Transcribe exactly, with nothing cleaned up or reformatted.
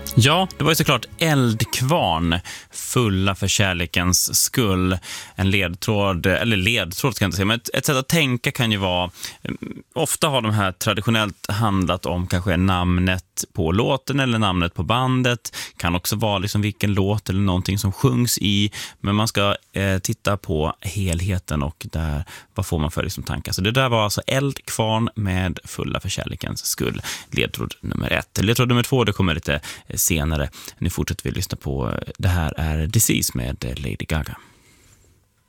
Ja, det var ju såklart Eldkvarn, fulla för kärlekens skull. En ledtråd, eller ledtråd ska jag inte säga, men ett, ett sätt att tänka kan ju vara, ofta har de här traditionellt handlat om kanske namnet på låten eller namnet på bandet. Kan också vara liksom vilken låt eller någonting som sjungs i, men man ska eh, titta på helheten och där, vad får man för liksom tankar. Så det där var alltså Eldkvarn med fulla för kärlekens skull. Ledtråd nummer ett. Ledtråd nummer två, det kommer lite senare. Nu fortsätter vi lyssna på, det här är Disease med Lady Gaga.